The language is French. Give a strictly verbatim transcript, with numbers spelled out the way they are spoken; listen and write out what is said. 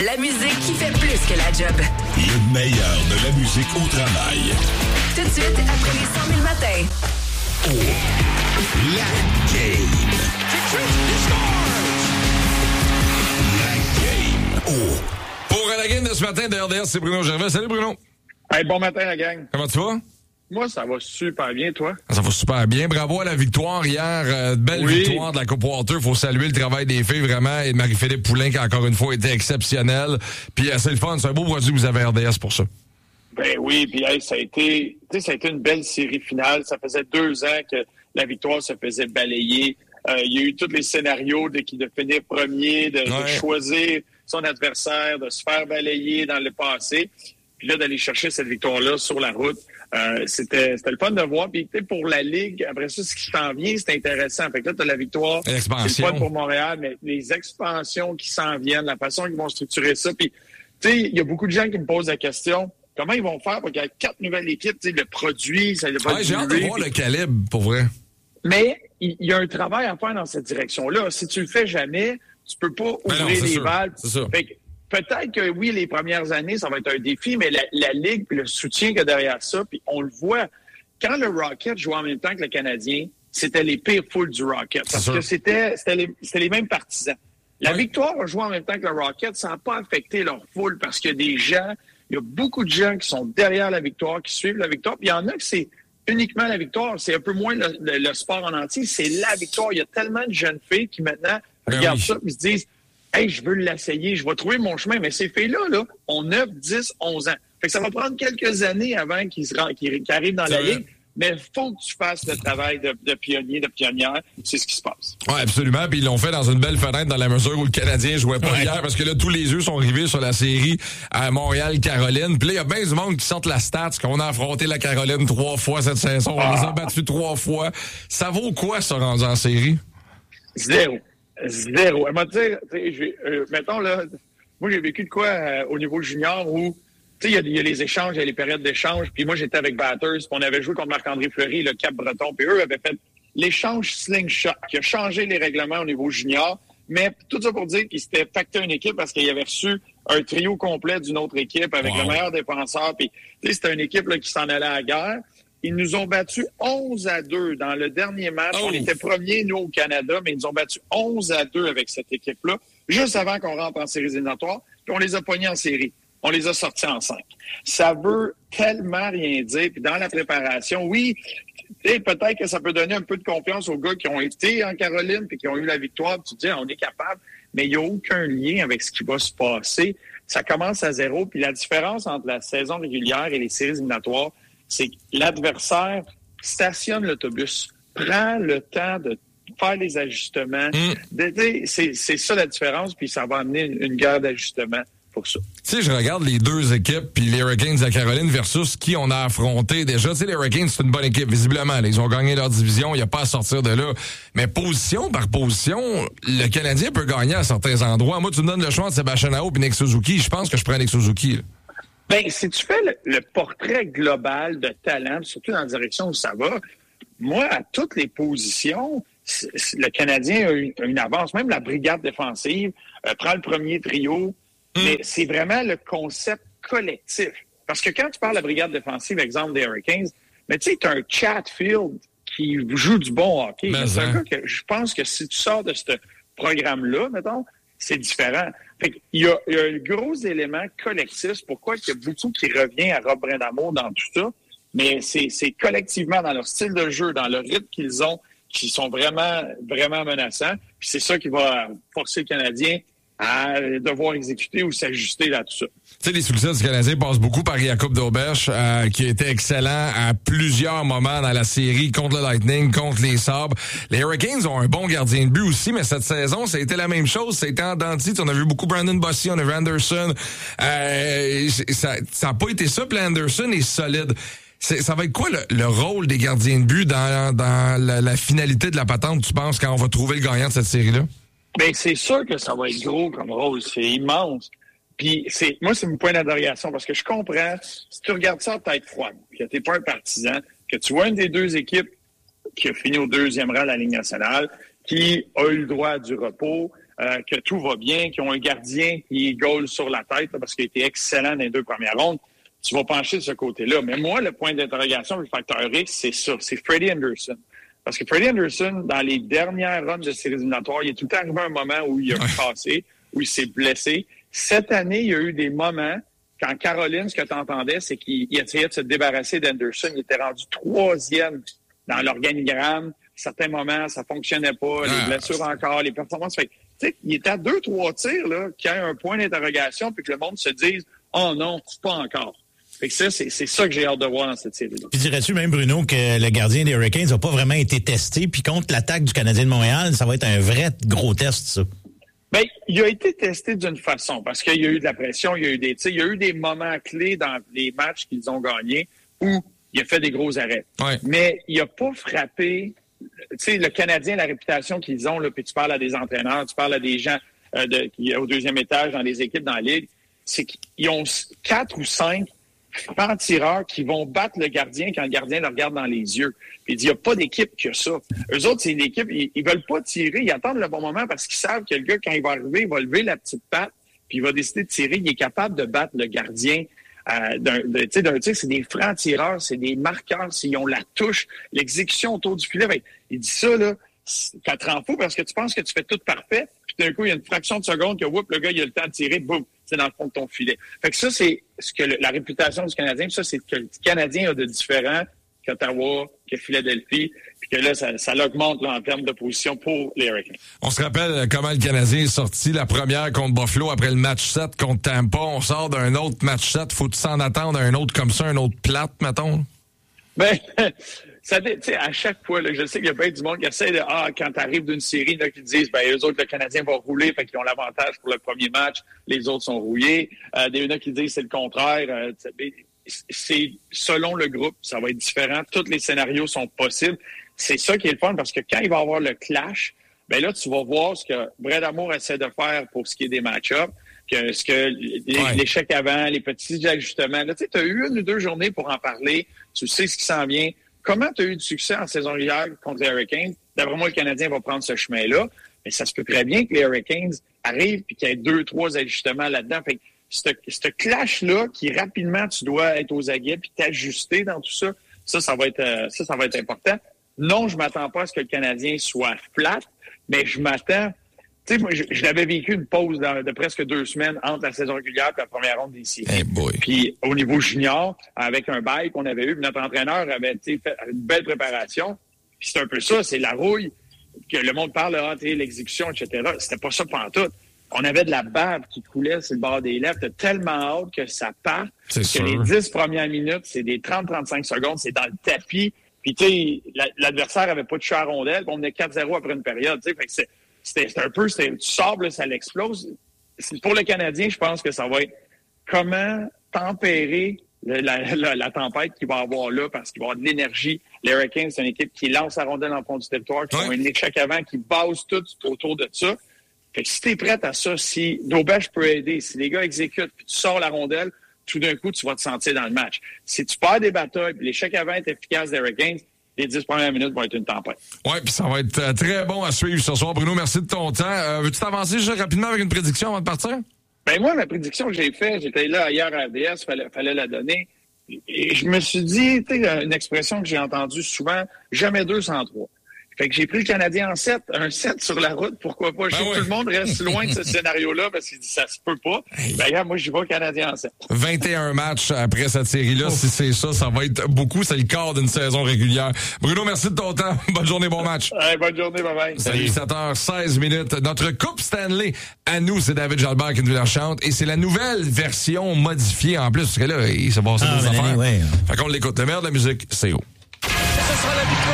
La musique qui fait plus que la job. Le meilleur de la musique au travail. Tout de suite, après les cent mille matins. Oh, la game. La game. Oh. Pour la game de ce matin de R D S, c'est Bruno Gervais. Salut Bruno. Hey, bon matin la gang. Comment tu vas? Moi, ça va super bien, toi? Ça va super bien. Bravo à la victoire hier. Euh, belle oui. victoire de la Coupe Walter. Faut saluer le travail des filles, vraiment. Et de Marie-Philippe Poulin, qui encore une fois était exceptionnelle. Puis euh, c'est le fun. C'est un beau produit que vous avez à R D S pour ça. Ben oui, puis hey, ça a été, tu sais, ça a été une belle série finale. Ça faisait deux ans que la victoire se faisait balayer. Euh, il y a eu tous les scénarios de, de finir premier, de, ouais. de choisir son adversaire, de se faire balayer dans le passé. Puis là, d'aller chercher cette victoire-là sur la route. Euh, c'était, c'était le fun de voir. Puis pour la Ligue, après ça, ce qui s'en vient, c'est intéressant. Fait que là, tu as la victoire. L'expansion. C'est le fun pour Montréal, mais les expansions qui s'en viennent, la façon qu'ils vont structurer ça. Puis, tu sais, il y a beaucoup de gens qui me posent la question, comment ils vont faire pour qu'il y ait quatre nouvelles équipes, tu sais, le produit, ça va ouais, j'ai hâte de voir puis... le calibre, pour vrai. Mais il y, y a un travail à faire dans cette direction-là. Si tu le fais jamais, tu peux pas ouvrir non, les sûr. valves. C'est ça. Fait que, peut-être que oui, les premières années, ça va être un défi, mais la, la Ligue puis le soutien qu'il y a derrière ça, puis on le voit, quand le Rocket jouait en même temps que le Canadien, c'était les pires foules du Rocket. Parce que c'était, c'était, les, c'était les mêmes partisans. La oui. victoire a joué en même temps que le Rocket, ça n'a pas affecté leur foule parce qu'il y a des gens, il y a beaucoup de gens qui sont derrière la victoire, qui suivent la victoire, puis il y en a que c'est uniquement la victoire, c'est un peu moins le, le, le sport en entier, c'est la victoire. Il y a tellement de jeunes filles qui maintenant ben regardent oui. ça et se disent « Hey, je veux l'essayer, je vais trouver mon chemin. » Mais ces filles-là, là, ont neuf, dix, onze ans. Fait que ça va prendre quelques années avant qu'ils, se rend, qu'ils, qu'ils arrivent dans la Ligue. Mais il faut que tu fasses le travail de, de pionnier, de pionnière. C'est ce qui se passe. Oui, absolument. Puis ils l'ont fait dans une belle fenêtre dans la mesure où le Canadien jouait pas ouais. hier. Parce que là, tous les yeux sont rivés sur la série à Montréal-Caroline. Puis là, il y a bien du monde qui sortent la stat qu'on a affronté la Caroline trois fois cette saison. Ah. On les a battus trois fois. Ça vaut quoi, ça, rendu en série? Zéro. Zéro. Elle m'a dit, euh, mettons, là, moi, j'ai vécu de quoi euh, au niveau junior où, tu sais, il y, y a les échanges, il y a les périodes d'échange, puis moi, j'étais avec Batters, puis on avait joué contre Marc-André Fleury, le Cap-Breton, puis eux avaient fait l'échange slingshot, qui a changé les règlements au niveau junior, mais tout ça pour dire qu'ils s'étaient pacté une équipe parce qu'ils avaient reçu un trio complet d'une autre équipe avec wow. le meilleur défenseur, puis, tu sais, c'était une équipe là, qui s'en allait à la guerre. Ils nous ont battus onze à deux dans le dernier match. Oh. On était premiers, nous, au Canada, mais ils nous ont battus onze à deux avec cette équipe-là, juste avant qu'on rentre en séries éliminatoires, puis on les a pognés en série. On les a sortis en cinq. Ça veut tellement rien dire. Puis dans la préparation, oui, peut-être que ça peut donner un peu de confiance aux gars qui ont été en Caroline puis qui ont eu la victoire. Puis tu te dis, on est capable, mais il n'y a aucun lien avec ce qui va se passer. Ça commence à zéro. Puis la différence entre la saison régulière et les séries éliminatoires, c'est que l'adversaire stationne l'autobus, prend le temps de faire les ajustements. Mm. De, c'est, c'est ça la différence, puis ça va amener une, une guerre d'ajustement pour ça. Tu sais, je regarde les deux équipes, puis les Hurricanes de la Caroline versus qui on a affronté déjà. Tu sais, les Hurricanes, c'est une bonne équipe, visiblement. Là, ils ont gagné leur division, il n'y a pas à sortir de là. Mais position par position, le Canadien peut gagner à certains endroits. Moi, tu me donnes le choix entre Sébastien Aho et Nick Suzuki. Je pense que je prends Nick Suzuki. Là. Ben, si tu fais le, le portrait global de talent, surtout dans la direction où ça va, moi, à toutes les positions, le Canadien a une, une avance. Même la brigade défensive euh, prend le premier trio, mm. mais c'est vraiment le concept collectif. Parce que quand tu parles de la brigade défensive, exemple des Hurricanes, mais tu sais, tu as un Chatfield qui joue du bon hockey. Mais c'est un gars que je pense que si tu sors de ce programme-là, mettons, c'est différent. Fait qu'il y a, il y a un gros élément collectif. C'est pourquoi il y a beaucoup qui revient à Rob Brindamour dans tout ça. Mais c'est, c'est collectivement dans leur style de jeu, dans le rythme qu'ils ont, qui sont vraiment, vraiment menaçants. Puis c'est ça qui va forcer le Canadien à devoir exécuter ou s'ajuster là tout ça. Tu sais, les succès du Canadien passent beaucoup par Jakub Dobeš, euh, qui était excellent à plusieurs moments dans la série contre le Lightning, contre les Sabres. Les Hurricanes ont un bon gardien de but aussi, mais cette saison, ça a été la même chose. Ça a été en dents de scie. On a vu beaucoup Brandon Bossy, on a vu Anderson. Euh, ça n'a pas été ça, puis Anderson est solide. C'est, ça va être quoi le, le rôle des gardiens de but dans, dans la, la finalité de la patente, tu penses, quand on va trouver le gagnant de cette série-là? Bien, c'est sûr que ça va être gros comme rôle. C'est immense. Puis, c'est, moi, c'est mon point d'adoration parce que je comprends, si tu regardes ça à tête froide, que t'es pas un partisan, que tu vois une des deux équipes qui a fini au deuxième rang de la Ligue nationale, qui a eu le droit à du repos, euh, que tout va bien, qu'ils ont un gardien qui goal sur la tête là, parce qu'il a été excellent dans les deux premières rondes, tu vas pencher de ce côté-là. Mais moi, le point d'interrogation, le facteur X, c'est ça, c'est Freddie Anderson. Parce que Freddie Anderson, dans les dernières runs de séries éliminatoires, il est tout le temps arrivé un moment où il a cassé, où il s'est blessé. Cette année, il y a eu des moments, quand Caroline, ce que tu entendais, c'est qu'il essayait de se débarrasser d'Anderson. Il était rendu troisième dans l'organigramme. À certains moments, ça fonctionnait pas. Les blessures encore, les performances. Fait, tu sais, il était à deux, trois tirs, là, qu'il y ait un point d'interrogation, puis que le monde se dise, oh non, pas encore. Fait que ça, c'est, c'est ça que j'ai hâte de voir dans cette série-là. Puis dirais-tu même, Bruno, que le gardien des Hurricanes n'a pas vraiment été testé, puis contre l'attaque du Canadien de Montréal, ça va être un vrai gros test, ça? Bien, il a été testé d'une façon, parce qu'il y a eu de la pression, il y a eu des tirs, il y a eu des moments clés dans les matchs qu'ils ont gagnés où il a fait des gros arrêts. Ouais. Mais il n'a pas frappé. Tu sais, le Canadien, la réputation qu'ils ont, là, puis tu parles à des entraîneurs, tu parles à des gens euh, de, qui au deuxième étage dans les équipes dans la Ligue, c'est qu'ils ont quatre ou cinq francs-tireurs qui vont battre le gardien quand le gardien le regarde dans les yeux. Puis il dit, il n'y a pas d'équipe qui a ça. Eux autres, c'est l'équipe, ils, ils veulent pas tirer, ils attendent le bon moment parce qu'ils savent que le gars, quand il va arriver, il va lever la petite patte, puis il va décider de tirer. Il est capable de battre le gardien. Euh, d'un, de, tu sais, d'un tir, c'est des francs-tireurs, c'est des marqueurs, s'ils ont la touche, l'exécution autour du filet. Ben, il dit ça, là, ça te rend fou parce que tu penses que tu fais tout parfait, puis d'un coup, il y a une fraction de seconde que, whoop, le gars, il a le temps de tirer, boum, c'est dans le fond de ton filet. Fait que ça, c'est ce que le, la réputation du Canadien, puis ça, c'est que le Canadien a de différent qu'Ottawa, que Philadelphie, puis que là, ça, ça l'augmente là, en termes de position pour les Hurricanes. On se rappelle comment le Canadien est sorti la première contre Buffalo après le match sept contre Tampa. On sort d'un autre match sept. Faut-tu s'en attendre à un autre comme ça, un autre plate, mettons? Ben, ça, tu sais, à chaque fois, là, je sais qu'il y a bien du monde qui essaie de, ah, quand t'arrives d'une série, là, qui disent, ben, eux autres, le Canadien va rouler, fait qu'ils ont l'avantage pour le premier match, les autres sont rouillés. Euh, des gens qui disent c'est le contraire. Euh, c'est selon le groupe, ça va être différent. Tous les scénarios sont possibles. C'est ça qui est le fun parce que quand il va y avoir le clash, ben là, tu vas voir ce que Brad Amour essaie de faire pour ce qui est des match-ups, que ce que ouais. l'échec avant, les petits ajustements. Là, tu sais, tu as eu une ou deux journées pour en parler. Tu sais ce qui s'en vient. Comment tu as eu du succès en saison régulière contre les Hurricanes? D'après moi, le Canadien va prendre ce chemin-là. Mais ça se peut très bien que les Hurricanes arrivent et qu'il y ait deux, trois ajustements là-dedans. Fait que ce clash-là, qui rapidement, tu dois être aux aguets puis t'ajuster dans tout ça, ça, ça va être, euh, ça, ça va être important. Non, je m'attends pas à ce que le Canadien soit flat, mais je m'attends. Tu sais, moi, je, je l'avais vécu une pause de, de presque deux semaines entre la saison régulière et la première ronde des séries. Hey boy. Puis au niveau junior, avec un bail qu'on avait eu, notre entraîneur avait fait une belle préparation. Puis c'est un peu ça, c'est la rouille que le monde parle, ah, l'exécution, et cetera. C'était pas ça pantoute. On avait de la bave qui coulait sur le bord des lèvres. T'as tellement hâte que ça parte. C'est que sûr. Les dix premières minutes, c'est des trente à trente-cinq secondes, c'est dans le tapis. Puis, tu sais, l'adversaire avait pas de chat à rondelle, puis on menait quatre zéro après une période, tu sais. Fait que c'est, c'était, c'était un peu, c'était, tu sors, là, ça l'explose. C'est, pour le Canadien, je pense que ça va être comment tempérer le, la, la, la tempête qu'il va avoir là, parce qu'il va y avoir de l'énergie. Les Hurricanes, c'est une équipe qui lance la rondelle en fond du territoire, qui ouais. ont un échec avant, qui base tout autour de ça. Fait que si t'es prête à ça, si Daubèche peut aider, si les gars exécutent, puis tu sors la rondelle, tout d'un coup, tu vas te sentir dans le match. Si tu perds des batailles, puis l'échec avant est efficace des Hurricanes, les dix premières minutes vont être une tempête. Oui, puis ça va être euh, très bon à suivre ce soir. Bruno, merci de ton temps. Euh, veux-tu t'avancer juste rapidement avec une prédiction avant de partir? Ben moi, ma prédiction que j'ai faite, j'étais là hier à R D S, fallait, fallait la donner. Et je me suis dit, tu sais, une expression que j'ai entendue souvent, jamais deux sans trois. Fait que j'ai pris le Canadien en sept, un sept sur la route, pourquoi pas. Je sais ben que ouais. tout le monde reste loin de ce scénario-là parce qu'il dit ça se peut pas. Hey. Ben regarde, moi je vais au Canadien en sept. vingt et un matchs après cette série-là, oh. si c'est ça, ça va être beaucoup. C'est le quart d'une saison régulière. Bruno, merci de ton temps. Bonne journée, bon match. Hey, bonne journée, bye bye. Salut, sept heures seize minutes. Notre Coupe Stanley, à nous, c'est David Jalbert qui nous la chante. Et c'est la nouvelle version modifiée en plus. Parce que là, il se passe ah, des affaires. Ouais. Fait qu'on l'écoute. Le meilleur de la musique, c'est où? Ce sera la victoire.